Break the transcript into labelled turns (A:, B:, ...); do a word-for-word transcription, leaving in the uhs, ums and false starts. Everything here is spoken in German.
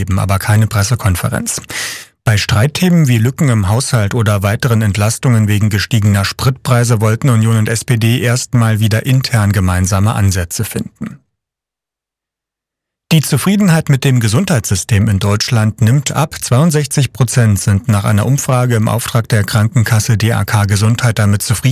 A: geben, aber keine Pressekonferenz. Bei Streitthemen wie Lücken im Haushalt oder weiteren Entlastungen wegen gestiegener Spritpreise wollten Union und S P D erstmal wieder intern gemeinsame Ansätze finden. Die Zufriedenheit mit dem Gesundheitssystem in Deutschland nimmt ab. zweiundsechzig Prozent sind nach einer Umfrage im Auftrag der Krankenkasse D A K Gesundheit damit zufrieden.